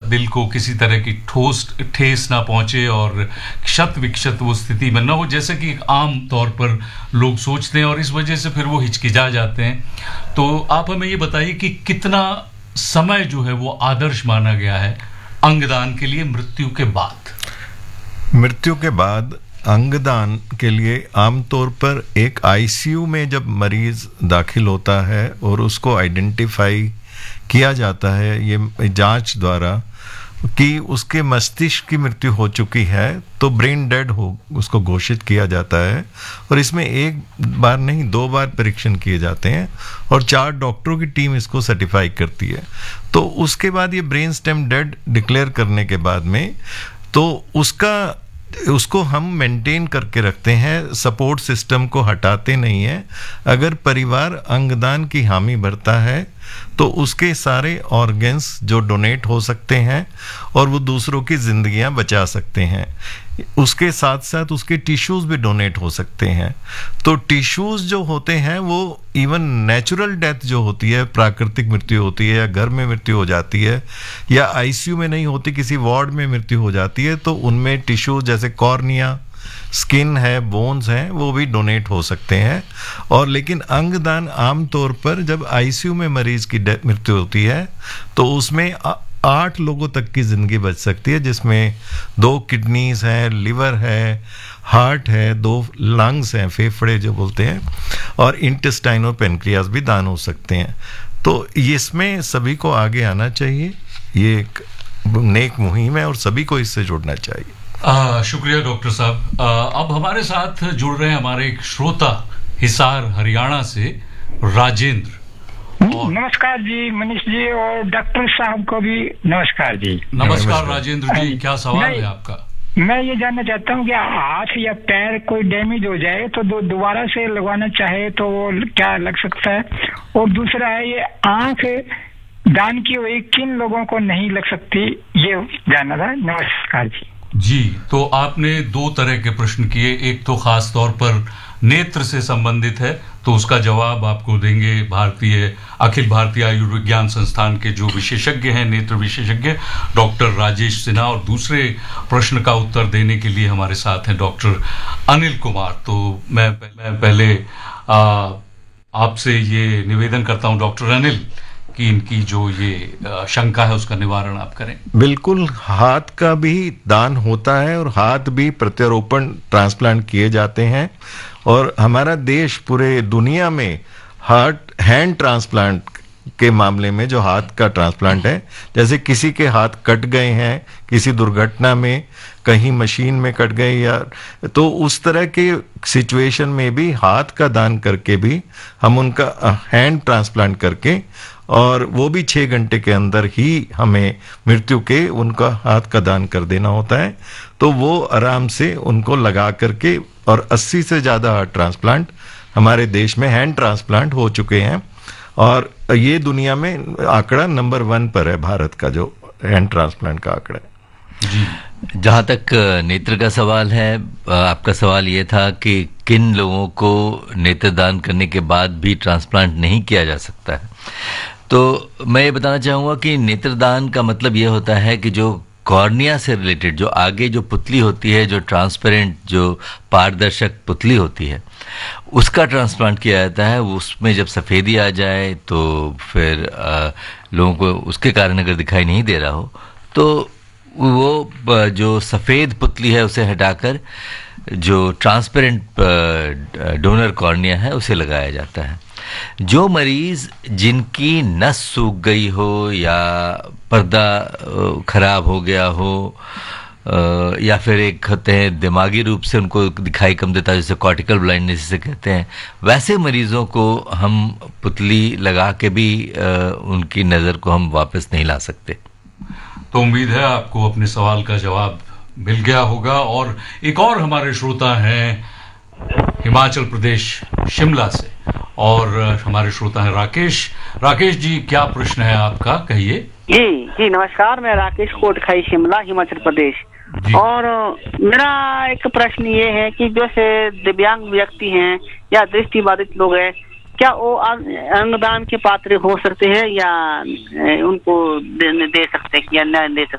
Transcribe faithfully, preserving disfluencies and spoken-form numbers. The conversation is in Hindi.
दिल को किसी तरह की ठोस ठेस ना पहुंचे और क्षत विक्षत वो स्थिति में ना हो, जैसे कि आम तौर पर लोग सोचते हैं, और इस वजह से फिर वो हिचकिचा जाते हैं। तो आप हमें ये बताइए कि कितना समय जो है वो आदर्श माना गया है अंगदान के लिए मृत्यु के बाद? मृत्यु के बाद अंगदान के लिए आमतौर पर एक आईसीयू में जब मरीज दाखिल होता है और उसको आइडेंटिफाई किया जाता है ये जांच द्वारा कि उसके मस्तिष्क की मृत्यु हो चुकी है, तो ब्रेन डेड हो उसको घोषित किया जाता है। और इसमें एक बार नहीं दो बार परीक्षण किए जाते हैं और चार डॉक्टरों की टीम इसको सर्टिफाई करती है। तो उसके बाद ये ब्रेन स्टेम डेड डिक्लेयर करने के बाद में तो उसका उसको हम मेंटेन करके रखते हैं, सपोर्ट सिस्टम को हटाते नहीं हैं। अगर परिवार अंगदान की हामी भरता है तो उसके सारे ऑर्गन्स जो डोनेट हो सकते हैं और वो दूसरों की जिंदगियां बचा सकते हैं। उसके साथ साथ उसके टिश्यूज भी डोनेट हो सकते हैं। तो टिश्यूज जो होते हैं वो इवन नेचुरल डेथ जो होती है, प्राकृतिक मृत्यु होती है या घर में मृत्यु हो जाती है या आईसीयू में नहीं होती, किसी वार्ड में मृत्यु हो जाती है, तो उनमें टिश्यू जैसे कॉर्निया, स्किन है, बोन्स हैं, वो भी डोनेट हो सकते हैं। और लेकिन अंगदान आमतौर पर जब आईसीयू में मरीज की मृत्यु होती है तो उसमें आठ लोगों तक की जिंदगी बच सकती है, जिसमें दो किडनीज हैं, लिवर है, हार्ट है, दो लंग्स हैं, फेफड़े जो बोलते हैं, और इंटेस्टाइन और पेनक्रियास भी दान हो सकते हैं। तो इसमें सभी को आगे आना चाहिए। ये एक नेक मुहिम है और सभी को इससे जुड़ना चाहिए। आ, शुक्रिया डॉक्टर साहब। अब हमारे साथ जुड़ रहे हैं हमारे एक श्रोता हिसार हरियाणा से राजेंद्र। और नमस्कार जी मनीष जी, और डॉक्टर साहब को भी नमस्कार जी। नमस्कार राजेंद्र जी, क्या सवाल है आपका? मैं ये जानना चाहता हूँ कि हाथ या पैर कोई डैमेज हो जाए तो दो दोबारा से लगवाना चाहे तो वो क्या लग सकता है? और दूसरा है ये आंख दान की हुई किन लोगों को नहीं लग सकती, ये जानना था। नमस्कार जी। जी, तो आपने दो तरह के प्रश्न किए। एक तो खास तौर पर नेत्र से संबंधित है, तो उसका जवाब आपको देंगे भारतीय अखिल भारतीय आयुर्विज्ञान संस्थान के जो विशेषज्ञ हैं, नेत्र विशेषज्ञ डॉक्टर राजेश सिन्हा। और दूसरे प्रश्न का उत्तर देने के लिए हमारे साथ हैं डॉक्टर अनिल कुमार। तो मैं, मैं पहले आपसे ये निवेदन करता हूं डॉक्टर अनिल कि इनकी जो ये शंका है उसका निवारण आप करें। बिल्कुल, हाथ का भी दान होता है और हाथ भी प्रत्यारोपण ट्रांसप्लांट किए जाते हैं। और हमारा देश पूरे दुनिया में हार्ट हैंड ट्रांसप्लांट के मामले में जो हाथ का ट्रांसप्लांट है, जैसे किसी के हाथ कट गए हैं किसी दुर्घटना में, कहीं मशीन में कट गए, या तो उस तरह के सिचुएशन में भी हाथ का दान करके भी हम उनका हैंड ट्रांसप्लांट करके, और वो भी छः घंटे के अंदर ही हमें मृत्यु के उनका हाथ का दान कर देना होता है। तो वो आराम से उनको लगा करके, और अस्सी से ज़्यादा हार्ट ट्रांसप्लांट हमारे देश में हैंड ट्रांसप्लांट हो चुके हैं, और ये दुनिया में आंकड़ा नंबर वन पर है, भारत का जो हैंड ट्रांसप्लांट का आंकड़ा है। जी, जहाँ तक नेत्र का सवाल है, आपका सवाल ये था कि किन लोगों को नेत्रदान करने के बाद भी ट्रांसप्लांट नहीं किया जा सकता है। तो मैं ये बताना चाहूँगा कि नेत्रदान का मतलब ये होता है कि जो कॉर्निया से रिलेटेड, जो आगे जो पुतली होती है, जो ट्रांसपेरेंट, जो पारदर्शक पुतली होती है, उसका ट्रांसप्लांट किया जाता है। उसमें जब सफ़ेदी आ जाए तो फिर आ, लोगों को उसके कारण अगर दिखाई नहीं दे रहा हो तो वो जो सफ़ेद पुतली है उसे हटाकर जो ट्रांसपेरेंट डोनर कॉर्निया है उसे लगाया जाता है। जो मरीज़ जिनकी नस सूख गई हो या पर्दा खराब हो गया हो, या फिर एक होते हैं दिमागी रूप से उनको दिखाई कम देता है, जैसे कॉर्टिकल ब्लाइंडनेस से कहते हैं, वैसे मरीज़ों को हम पुतली लगा के भी उनकी नज़र को हम वापस नहीं ला सकते। तो उम्मीद है आपको अपने सवाल का जवाब मिल गया होगा। और एक और हमारे श्रोता हैं हिमाचल प्रदेश शिमला से, और हमारे श्रोता हैं राकेश। राकेश जी, क्या प्रश्न है आपका, कहिए। जी जी नमस्कार, मैं राकेश कोटखाई, शिमला, हिमाचल प्रदेश। और मेरा एक प्रश्न ये है कि जैसे दिव्यांग व्यक्ति हैं या दृष्टिबाधित लोग हैं, क्या वो अंगदान के पात्र हो सकते हैं या उनको दे, दे सकते हैं या न दे सकते?